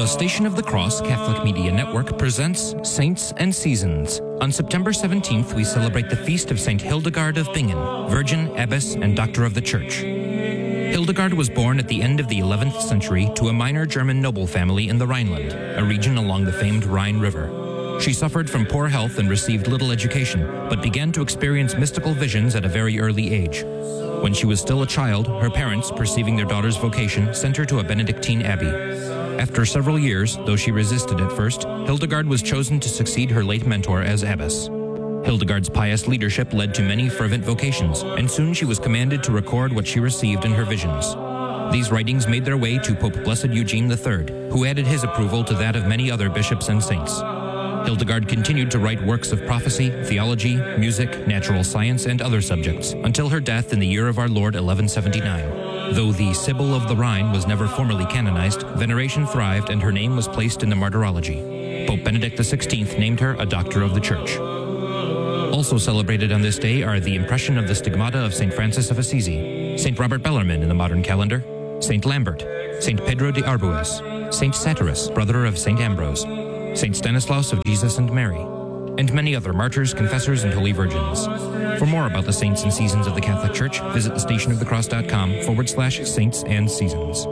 The Station of the Cross Catholic Media Network presents Saints and Seasons. On September 17th, we celebrate the feast of St. Hildegard of Bingen, Virgin, Abbess, and Doctor of the Church. Hildegard was born at the end of the 11th century to a minor German noble family in the Rhineland, a region along the famed Rhine River. She suffered from poor health and received little education, but began to experience mystical visions at a very early age. When she was still a child, her parents, perceiving their daughter's vocation, sent her to a Benedictine abbey. After several years, though she resisted at first, Hildegard was chosen to succeed her late mentor as abbess. Hildegard's pious leadership led to many fervent vocations, and soon she was commanded to record what she received in her visions. These writings made their way to Pope Blessed Eugene III, who added his approval to that of many other bishops and saints. Hildegard continued to write works of prophecy, theology, music, natural science, and other subjects, until her death in the year of our Lord 1179. Though the Sibyl of the Rhine was never formally canonized, veneration thrived and her name was placed in the Martyrology. Pope Benedict XVI named her a Doctor of the Church. Also celebrated on this day are the impression of the stigmata of St. Francis of Assisi, St. Robert Bellarmine in the modern calendar, St. Lambert, St. Pedro de Arbues, St. Satyrus, brother of St. Ambrose, St. Stanislaus of Jesus and Mary, and many other martyrs, confessors, and holy virgins. For more about the saints and seasons of the Catholic Church, visit thestationofthecross.com/saints and seasons.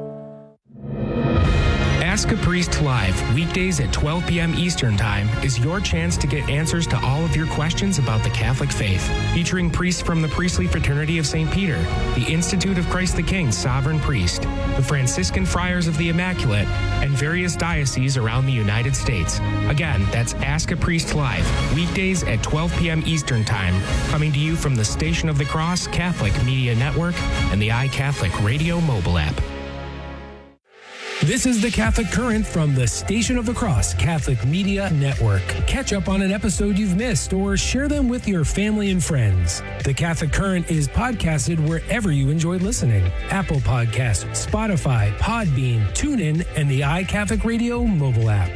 Ask a Priest Live, weekdays at 12 p.m. Eastern Time, is your chance to get answers to all of your questions about the Catholic faith. Featuring priests from the Priestly Fraternity of St. Peter, the Institute of Christ the King Sovereign Priest, the Franciscan Friars of the Immaculate, and various dioceses around the United States. Again, that's Ask a Priest Live, weekdays at 12 p.m. Eastern Time, coming to you from the Station of the Cross Catholic Media Network and the iCatholic Radio mobile app. This is the Catholic Current from the Station of the Cross Catholic Media Network. Catch up on an episode you've missed or share them with your family and friends. The Catholic Current is podcasted wherever you enjoy listening. Apple Podcasts, Spotify, Podbean, TuneIn, and the iCatholic Radio mobile app.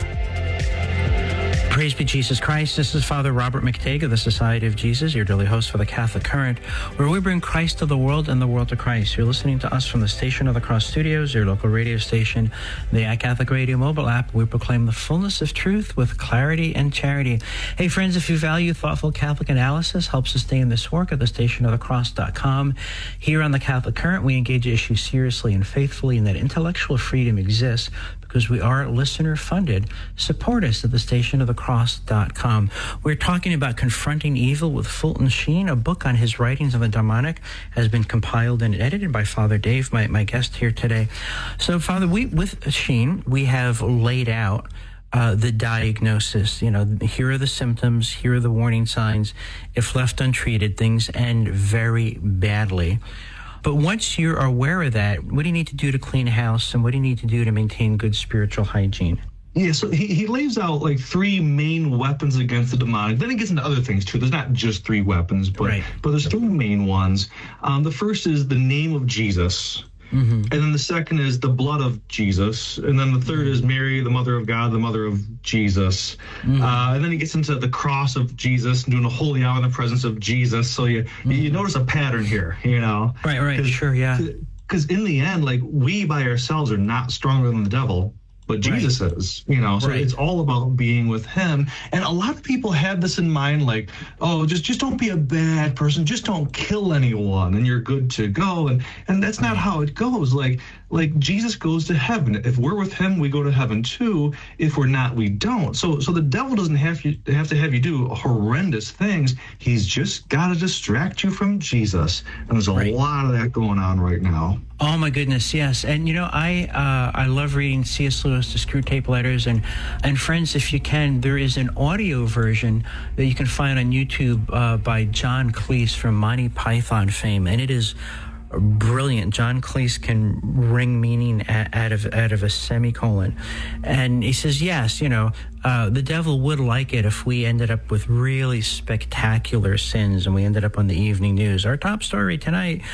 Praise be Jesus Christ. This is Father Robert McTague of the Society of Jesus, your daily host for the Catholic Current, where we bring Christ to the world and the world to Christ. You're listening to us from the Station of the Cross Studios, your local radio station, the iCatholic Radio mobile app. We proclaim the fullness of truth with clarity and charity. Hey, friends, if you value thoughtful Catholic analysis, help sustain this work at thestationofthecross.com. Here on the Catholic Current, we engage issues seriously and faithfully, and that intellectual freedom exists because we are listener-funded. Support us at thestationofthecross.com. We're talking about Confronting Evil with Fulton Sheen. A book on his writings on the demonic has been compiled and edited by Father Dave, my guest here today. So, Father, with Sheen, we have laid out the diagnosis. You know, here are the symptoms, here are the warning signs. If left untreated, things end very badly. But once you're aware of that, what do you need to do to clean house, and what do you need to do to maintain good spiritual hygiene? Yeah, so he lays out like three main weapons against the demonic. Then he gets into other things too. There's not just three weapons, but there's three main ones. The first is the name of Jesus. Mm-hmm. And then the second is the blood of Jesus. And then the third is Mary, the mother of God, the mother of Jesus. Mm-hmm. And then he gets into the cross of Jesus and doing a holy hour in the presence of Jesus. So you notice a pattern here, you know? Right, sure, yeah. Because in the end, like, we by ourselves are not stronger than the devil, but Jesus is, you know, so it's all about being with him. And a lot of people have this in mind, like, oh, just don't be a bad person, just don't kill anyone and you're good to go. And that's not how it goes. Like Jesus goes to heaven. If we're with him, we go to heaven too. If we're not, we don't. So the devil doesn't have to have you do horrendous things. He's just got to distract you from Jesus. And there's a lot of that going on right now. Oh my goodness, yes. And you know, I love reading C.S. Lewis' Screwtape Letters, and friends, if you can, there is an audio version that you can find on YouTube by John Cleese from Monty Python fame, and it is brilliant. John Cleese can wring meaning out of a semicolon, and he says, yes, you know, the devil would like it if we ended up with really spectacular sins and we ended up on the evening news, our top story tonight.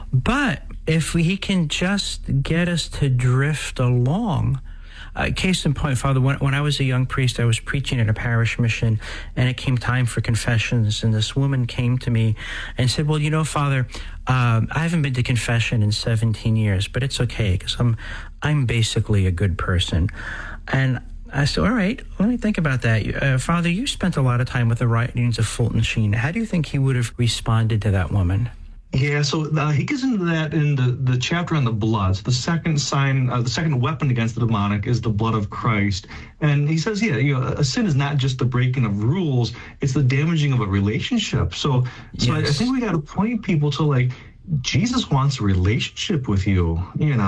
But if he can just get us to drift along, case in point, Father, when I was a young priest, I was preaching at a parish mission, and it came time for confessions, and this woman came to me and said, well, you know, Father, I haven't been to confession in 17 years, but it's okay, because I'm basically a good person. And I said, all right, let me think about that. Father, you spent a lot of time with the writings of Fulton Sheen. How do you think he would have responded to that woman? Yeah, so he gets into that in the chapter on the blood. So the second sign, the second weapon against the demonic is the blood of Christ. And he says, a sin is not just the breaking of rules, it's the damaging of a relationship. So yes. I think we got to point people to, like, Jesus wants a relationship with you,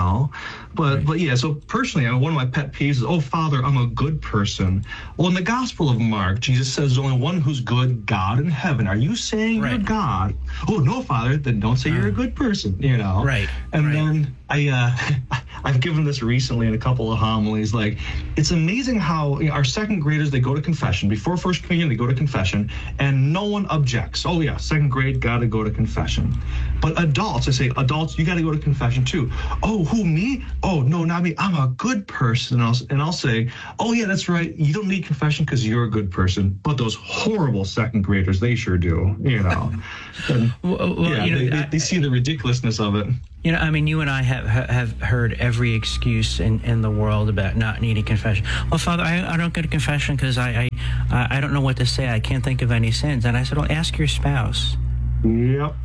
But yeah, so personally, one of my pet peeves is, oh, Father, I'm a good person. Well, in the Gospel of Mark, Jesus says there's only one who's good, God in heaven. Are you saying you're God? Oh, no, Father, then don't say you're a good person, Right. And then I've given this recently in a couple of homilies. Like, it's amazing how our second graders, they go to confession. Before First Communion, they go to confession, and no one objects. Oh, yeah, second grade, got to go to confession. But adults, I say, adults, you got to go to confession too. Oh, who, me? Oh, no, not me. I'm a good person. And I'll say, oh, yeah, that's right. You don't need confession because you're a good person. But those horrible second graders, they sure do, And, they see the ridiculousness of it. You and I have heard every excuse in the world about not needing confession. Well, Father, I don't go to confession because I don't know what to say. I can't think of any sins. And I said, well, ask your spouse. Yep.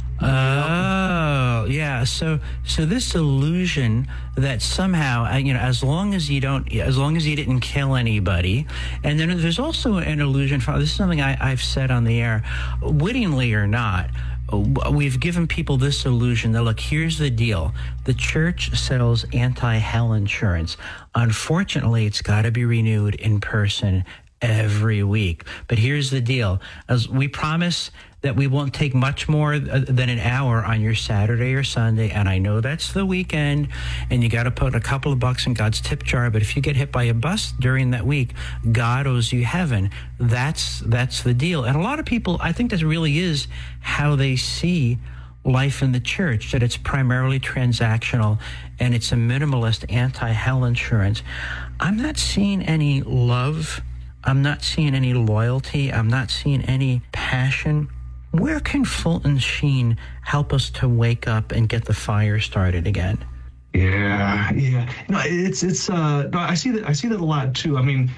Oh, yeah. So this illusion that somehow, as long as you didn't kill anybody, and then there's also an illusion. This is something I've said on the air, wittingly or not. We've given people this illusion that, look, here's the deal. The church sells anti-hell insurance. Unfortunately, it's got to be renewed in person every week. But here's the deal. As we promise that we won't take much more than an hour on your Saturday or Sunday, and I know that's the weekend, and you got to put a couple of bucks in God's tip jar, but if you get hit by a bus during that week, God owes you heaven. That's the deal. And a lot of people, I think that really is how they see life in the church, that it's primarily transactional and it's a minimalist anti-hell insurance. I'm not seeing any love. I'm not seeing any loyalty. I'm not seeing any passion. Where can Fulton Sheen help us to wake up and get the fire started again? Yeah. I see that a lot too. I mean,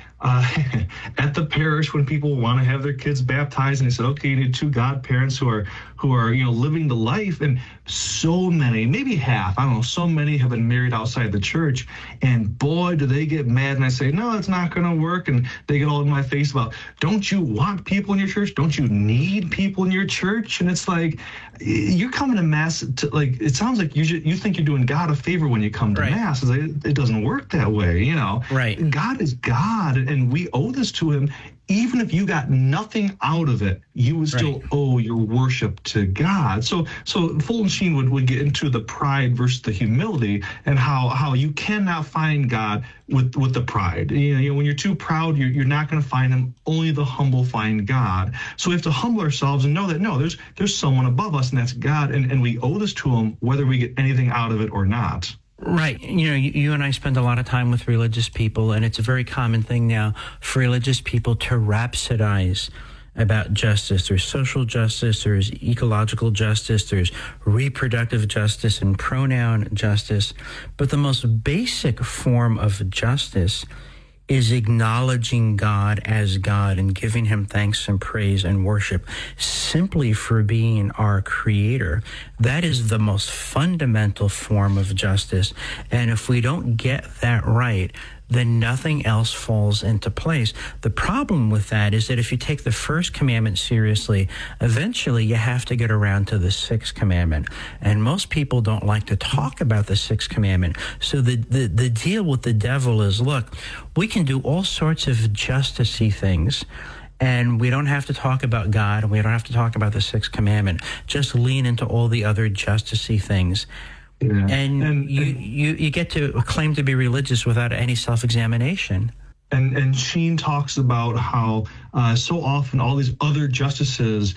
at the parish, when people want to have their kids baptized, and they said, okay, you need two godparents who are living the life, and so many, maybe half, I don't know, so many have been married outside the church, and boy, do they get mad. And I say, no, it's not going to work. And they get all in my face about, don't you want people in your church? Don't you need people in your church? And it's like, you're coming to Mass to, like, it sounds like you think you're doing God a favor when you come to Mass. It's like, it doesn't work that way, Right. God is God, and we owe this to him. Even if you got nothing out of it, you would still owe your worship to God. So Fulton Sheen would get into the pride versus the humility, and how you cannot find God with the pride. When you're too proud, you're not going to find him. Only the humble find God. So we have to humble ourselves and know that, no, there's someone above us, and that's God, and we owe this to him whether we get anything out of it or not. Right. You and I spend a lot of time with religious people, and it's a very common thing now for religious people to rhapsodize about justice. There's social justice, there's ecological justice, there's reproductive justice and pronoun justice. But the most basic form of justice is acknowledging God as God and giving him thanks and praise and worship simply for being our creator. That is the most fundamental form of justice. And if we don't get that right, then nothing else falls into place. The problem with that is that if you take the first commandment seriously, eventually you have to get around to the sixth commandment. And most people don't like to talk about the sixth commandment. So the deal with the devil is, look, we can do all sorts of justicey things, and we don't have to talk about God, and we don't have to talk about the sixth commandment. Just lean into all the other justicey things. Yeah. And you get to claim to be religious without any self-examination. And Sheen talks about how so often all these other justices,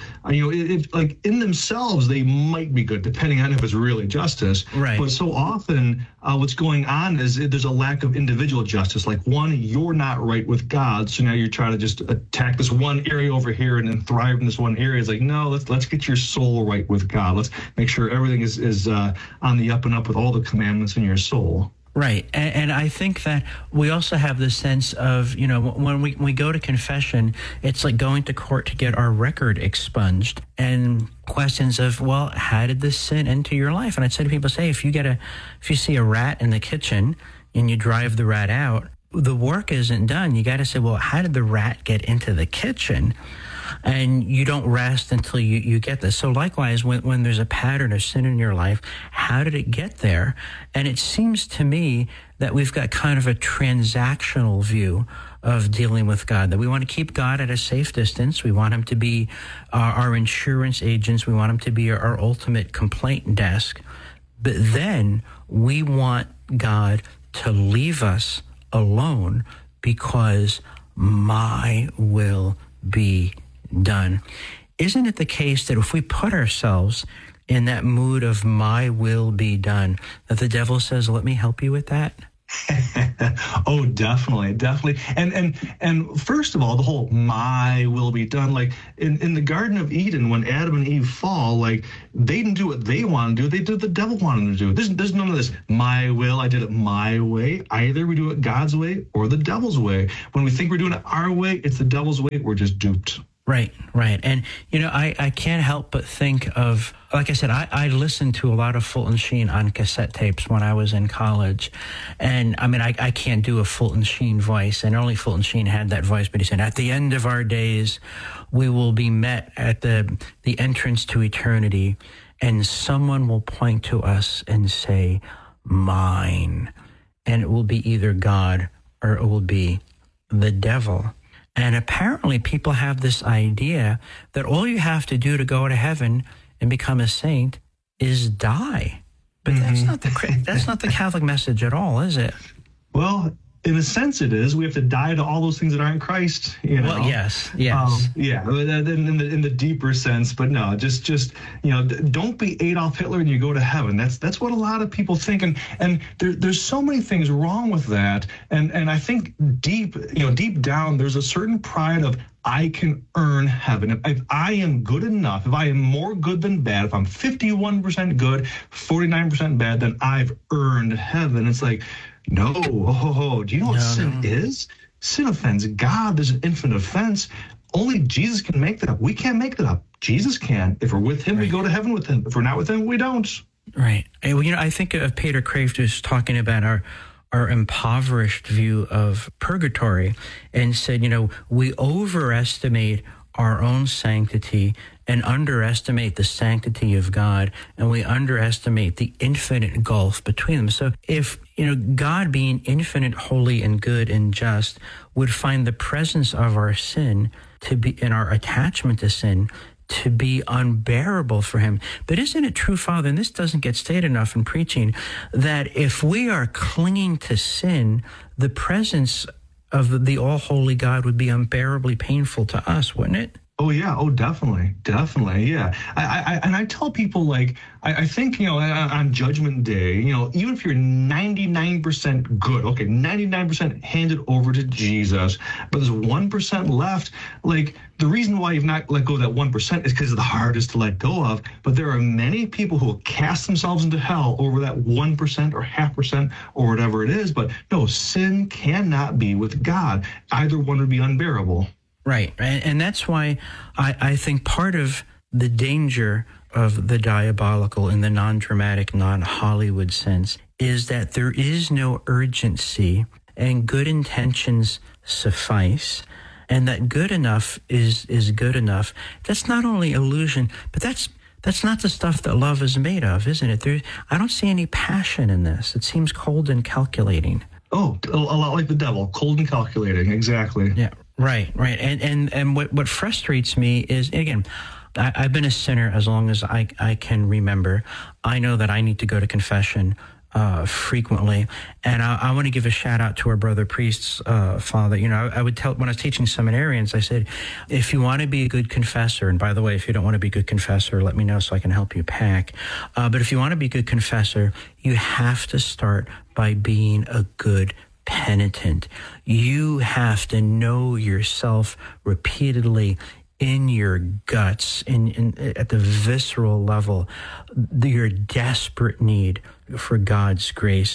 like in themselves, they might be good, depending on if it's really justice. Right. But so often what's going on is there's a lack of individual justice. Like, one, you're not right with God, so now you're trying to just attack this one area over here and then thrive in this one area. It's like, no, let's get your soul right with God. Let's make sure everything is on the up and up with all the commandments in your soul. Right. And I think that we also have the sense of, when we go to confession, it's like going to court to get our record expunged, and questions of, well, how did this sin enter your life? And I'd say to people, if you see a rat in the kitchen and you drive the rat out, the work isn't done. You got to say, well, how did the rat get into the kitchen? And you don't rest until you get this. So likewise, when there's a pattern of sin in your life, how did it get there? And it seems to me that we've got kind of a transactional view of dealing with God, that we want to keep God at a safe distance. We want him to be our insurance agents. We want him to be our ultimate complaint desk. But then we want God to leave us alone because my will be done. Isn't it the case that if we put ourselves in that mood of my will be done, that the devil says, let me help you with that? Oh, definitely. And first of all, the whole my will be done, like in the Garden of Eden, when Adam and Eve fall, like they didn't do what they wanted to do. They did what the devil wanted to do. There's none of this my will, I did it my way. Either we do it God's way or the devil's way. When we think we're doing it our way, it's the devil's way. We're just duped. Right. And, I can't help but think of, like I said, I listened to a lot of Fulton Sheen on cassette tapes when I was in college. And I mean, I can't do a Fulton Sheen voice, and only Fulton Sheen had that voice, but he said, at the end of our days, we will be met at the entrance to eternity, and someone will point to us and say, mine. And it will be either God or it will be the devil. And apparently people have this idea that all you have to do to go to heaven and become a saint is die. But that's not the Catholic message at all, is it? Well, in a sense it is. We have to die to all those things that aren't Christ, Well, yes. In the deeper sense, but no, just don't be Adolf Hitler and you go to heaven. That's what a lot of people think, and there's so many things wrong with that, and I think deep down there's a certain pride of, I can earn heaven. If I am good enough, if I am more good than bad, if I'm 51% good, 49% bad, then I've earned heaven. It's like, no. Do you know what sin is? Sin offends God. There's an infinite offense. Only Jesus can make that up. We can't make that up. Jesus can. If we're with him, we go to heaven with him. If we're not with him, we don't. Right. Well, I think of Peter Kreeft, who's talking about our impoverished view of purgatory, and said, we overestimate our own sanctity and underestimate the sanctity of God, and we underestimate the infinite gulf between them. So if, God being infinite, holy, and good and just would find the presence of our sin to be, in our attachment to sin, to be unbearable for him. But isn't it true, Father, and this doesn't get stated enough in preaching, that if we are clinging to sin, the presence of the all-holy God would be unbearably painful to us, wouldn't it? Oh, yeah. Oh, definitely. Yeah. I tell people, like, I think, on Judgment Day, even if you're 99% good, okay, 99% handed over to Jesus, but there's 1% left, like, the reason why you've not let go of that 1% is because it's the hardest to let go of. But there are many people who will cast themselves into hell over that 1% or 0.5% or whatever it is. But no, sin cannot be with God. Either one would be unbearable. Right. And that's why I think part of the danger of the diabolical in the non-dramatic, non-Hollywood sense is that there is no urgency and good intentions suffice, and that good enough is good enough. That's not only illusion, but that's not the stuff that love is made of, isn't it? I don't see any passion in this. It seems cold and calculating. Oh, a lot like the devil, cold and calculating, exactly. Yeah. Right. And what frustrates me is, again, I've been a sinner as long as I can remember. I know that I need to go to confession frequently, and I want to give a shout out to our brother priests, Father. I would tell, when I was teaching seminarians, I said, if you want to be a good confessor, and by the way, if you don't want to be a good confessor, let me know so I can help you pack. But if you want to be a good confessor, you have to start by being a good penitent. You have to know yourself repeatedly in your guts, at the visceral level, your desperate need for God's grace.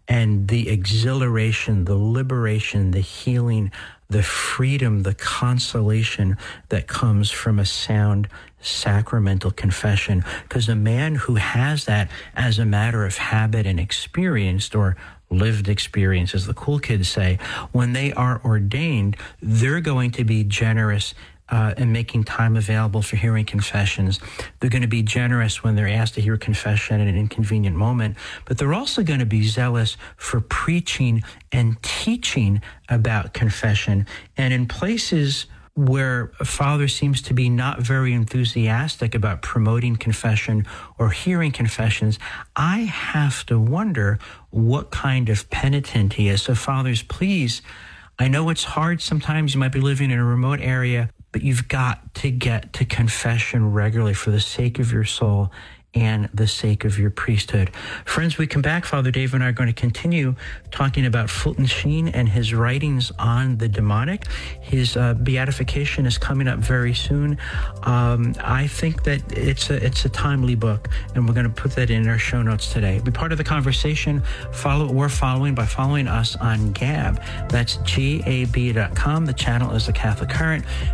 and the exhilaration, the liberation, the healing, the freedom, the consolation that comes from a sound sacramental confession. Because a man who has that as a matter of habit and experienced, or lived experience, as the cool kids say, when they are ordained, they're going to be generous in making time available for hearing confessions. They're going to be generous when they're asked to hear confession at an inconvenient moment, but they're also going to be zealous for preaching and teaching about confession. And in places where a father seems to be not very enthusiastic about promoting confession or hearing confessions, I have to wonder what kind of penitent he is. So fathers, please, I know it's hard sometimes. You might be living in a remote area, but you've got to get to confession regularly for the sake of your soul and the sake of your priesthood. Friends, we come back. Father Dave and I are going to continue talking about Fulton Sheen and his writings on the demonic. His beatification is coming up very soon. I think that it's a timely book, and we're going to put that in our show notes today. Be part of the conversation. Follow what we're following by following us on Gab. That's gab.com. The channel is The Catholic Current.